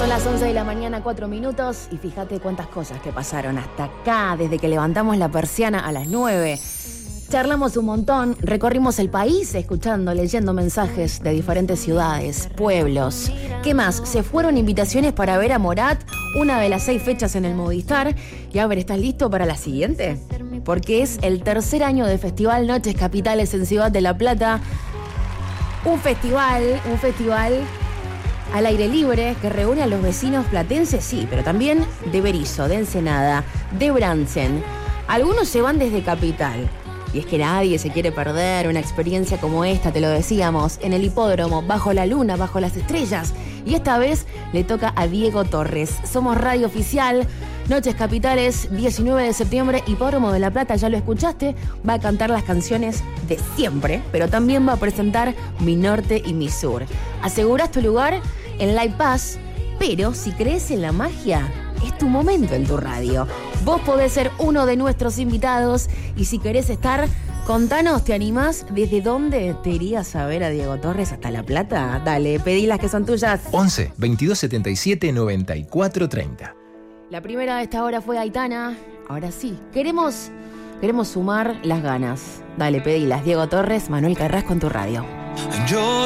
Son las 11 de la mañana, 4 minutos, y fíjate cuántas cosas que pasaron hasta acá, desde que levantamos la persiana a las 9. Charlamos un montón, recorrimos el país escuchando, leyendo mensajes de diferentes ciudades, pueblos. ¿Qué más? Se fueron invitaciones para ver a Morat, una de las 6 fechas en el Movistar. Y a ver, ¿estás listo para la siguiente? Porque es el tercer año del Festival Noches Capitales en Ciudad de La Plata. Un festival al aire libre que reúne a los vecinos platenses, sí, pero también de Berisso, de Ensenada, de Bransen. Algunos se van desde Capital. Y es que nadie se quiere perder una experiencia como esta, te lo decíamos, en el hipódromo, bajo la luna, bajo las estrellas. Y esta vez le toca a Diego Torres. Somos Radio Oficial, Noches Capitales, 19 de septiembre, Hipódromo de La Plata, ya lo escuchaste. Va a cantar las canciones de siempre, pero también va a presentar Mi Norte y Mi Sur. Asegurás tu lugar en Live Pass, pero si crees en la magia, es tu momento en tu radio. Vos podés ser uno de nuestros invitados y si querés estar, contanos, ¿te animás? ¿Desde dónde te irías a ver a Diego Torres hasta La Plata? Dale, pedí las que son tuyas. 11 22 77 94 30. La primera de esta hora fue Aitana. Ahora sí, queremos sumar las ganas. Dale, pedilas. Diego Torres, Manuel Carrasco en tu radio.